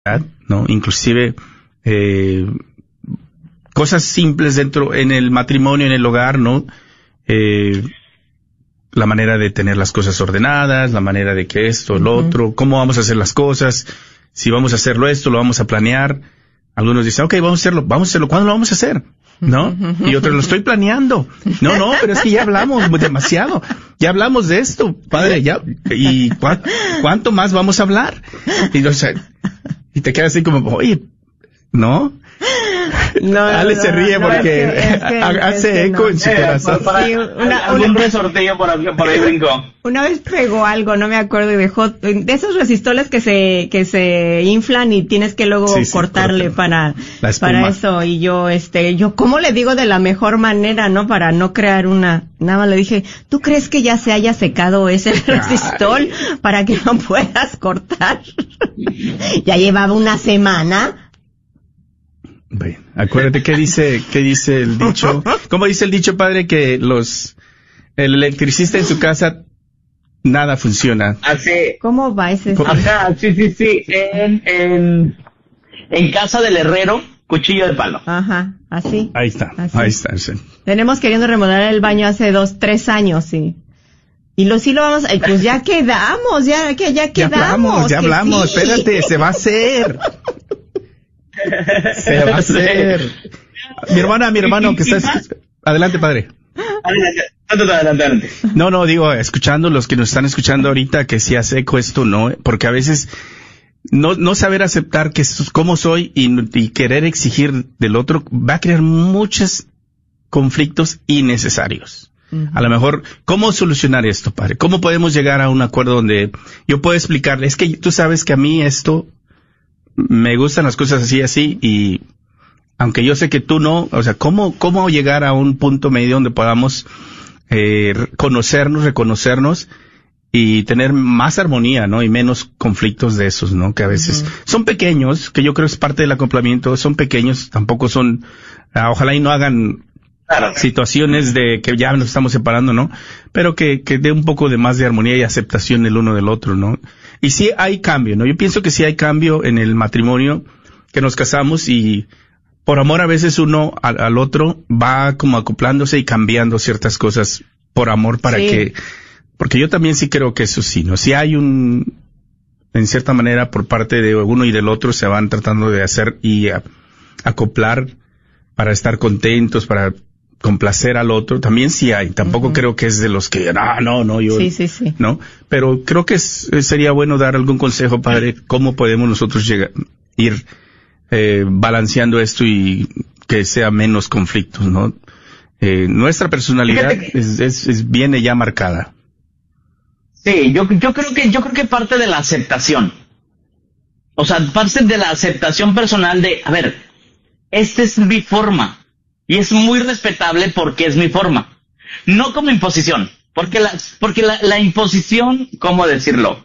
¿no? Inclusive cosas simples en el matrimonio, en el hogar, ¿no? La manera de tener las cosas ordenadas, la manera de que esto, lo otro, cómo vamos a hacer las cosas, si vamos a hacerlo esto, lo vamos a planear. Algunos dicen, okay, vamos a hacerlo, ¿cuándo lo vamos a hacer? ¿No? Y otros, lo estoy planeando. No, pero es que ya hablamos demasiado. Ya hablamos de esto, padre, ya. ¿Y cuánto más vamos a hablar? Y te quedas así como, oye, ¿no? Ale se ríe porque hace eco en su corazón. Un resortillo por ahí brincó. Una vez pegó algo, no me acuerdo, y dejó de esos resistores que se inflan y tienes que luego cortarle para eso. Y yo ¿cómo le digo de la mejor manera, no? Para no crear nada más le dije, ¿tú crees que ya se haya secado ese resistor para que no puedas cortar? Ya llevaba una semana. Bueno, acuérdate qué dice el dicho. ¿Cómo dice el dicho, padre? Que el electricista en su casa nada funciona. Así. ¿Cómo va ese? Ajá, sí. En casa del herrero, cuchillo de palo. Ajá, así. Ahí está. Sí. Tenemos queriendo remodelar el baño hace 2-3 años, sí. Y sí lo vamos, pues ya quedamos, ya quedamos. Ya hablamos, sí. Espérate, se va a hacer. Se va a hacer. Mi hermano que está... Adelante, padre. Adelante. No, digo, escuchando los que nos están escuchando ahorita, que si hace eco esto, no, porque a veces no saber aceptar que cómo soy y querer exigir del otro va a crear muchos conflictos innecesarios. A lo mejor, ¿cómo solucionar esto, padre? ¿Cómo podemos llegar a un acuerdo donde yo puedo explicarle, es que tú sabes que a mí esto me gustan las cosas así, y aunque yo sé que tú no, o sea, ¿cómo llegar a un punto medio donde podamos reconocernos y tener más armonía, ¿no? Y menos conflictos de esos, ¿no? Que a veces son pequeños, que yo creo es parte del acoplamiento, son pequeños, tampoco son, ojalá y no hagan situaciones de que ya nos estamos separando, ¿no? Pero que dé un poco de más de armonía y aceptación el uno del otro, ¿no? Y sí hay cambio, ¿no? Yo pienso que sí hay cambio en el matrimonio, que nos casamos y por amor a veces uno al otro va como acoplándose y cambiando ciertas cosas por amor para que, porque yo también sí creo que eso sí, ¿no? Si hay en cierta manera por parte de uno y del otro se van tratando de hacer y acoplar para estar contentos, para complacer al otro, también sí hay. Tampoco creo que es de los que, yo... Sí. ¿No? Pero creo que sería bueno dar algún consejo, padre, cómo podemos nosotros ir balanceando esto y que sea menos conflictos, ¿no? Nuestra personalidad viene ya marcada. Sí, yo creo que parte de la aceptación. O sea, parte de la aceptación personal de, a ver, esta es mi forma. Y es muy respetable porque es mi forma. No como imposición. Porque la imposición, ¿cómo decirlo?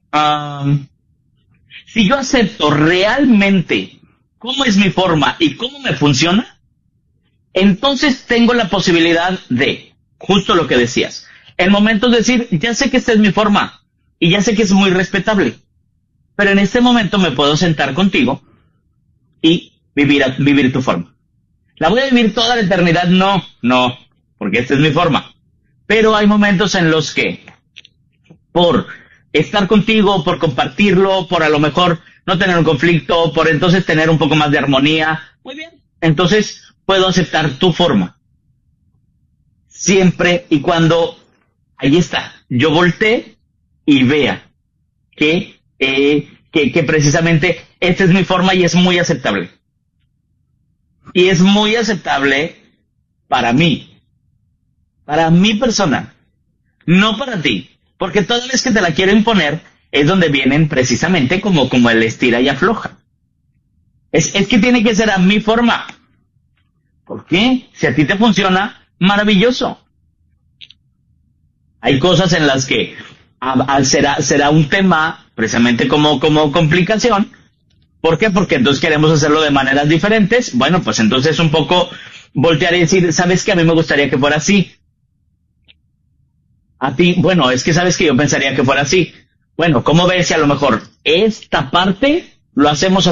Si yo acepto realmente cómo es mi forma y cómo me funciona, entonces tengo la posibilidad de, justo lo que decías, en momentos de decir, ya sé que esta es mi forma y ya sé que es muy respetable, pero en este momento me puedo sentar contigo y vivir tu forma. ¿La voy a vivir toda la eternidad? No, porque esta es mi forma. Pero hay momentos en los que, por estar contigo, por compartirlo, por a lo mejor no tener un conflicto, por entonces tener un poco más de armonía, muy bien, entonces puedo aceptar tu forma. Siempre y cuando, ahí está, yo voltee y vea que precisamente esta es mi forma y es muy aceptable. Y es muy aceptable para mí persona, no para ti, porque toda vez que te la quiero imponer es donde vienen precisamente como el estira y afloja. Es que tiene que ser a mi forma. ¿Por qué? Si a ti te funciona, maravilloso. Hay cosas en las que será un tema precisamente como complicación. ¿Por qué? Porque entonces queremos hacerlo de maneras diferentes. Bueno, pues entonces un poco voltear y decir, ¿sabes qué? A mí me gustaría que fuera así. A ti, bueno, es que sabes que yo pensaría que fuera así. Bueno, ¿cómo ves si a lo mejor esta parte lo hacemos